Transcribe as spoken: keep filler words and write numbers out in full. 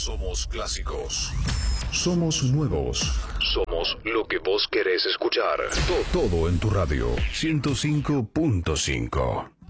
Somos clásicos. Somos nuevos. Somos lo que vos querés escuchar. To- todo en tu radio. ciento cinco punto cinco.